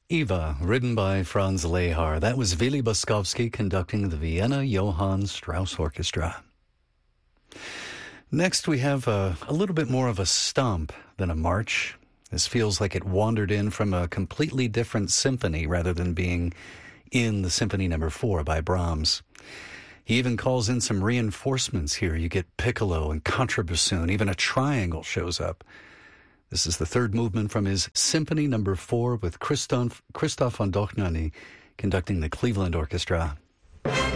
Eva, written by Franz Lehar. That was Willy Boskovsky conducting the Vienna Johann Strauss Orchestra. Next, we have a little bit more of a stomp than a march. This feels like it wandered in from a completely different symphony rather than being in the Symphony No. 4 by Brahms. He even calls in some reinforcements here. You get piccolo and contrabassoon. Even a triangle shows up. This is the third movement from his Symphony No. 4 with Christoph von Dohnanyi conducting the Cleveland Orchestra.